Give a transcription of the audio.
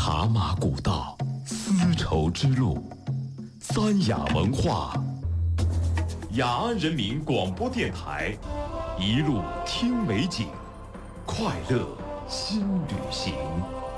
茶马古道，丝绸之路，三雅文化，雅安人民广播电台，一路听美景，快乐新旅行。